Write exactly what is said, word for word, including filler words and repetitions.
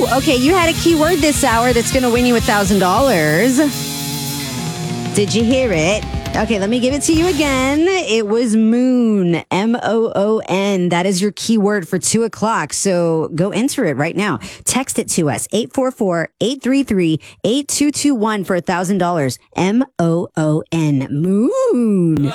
Okay, you had a keyword this hour that's going to win you one thousand dollars. Did you hear it? Okay, let me give it to you again. It was moon, M O O N. That is your keyword for two o'clock. So go enter it right now. Text it to us, eight four four, eight three three, eight two two one for one thousand dollars. M O O N, moon.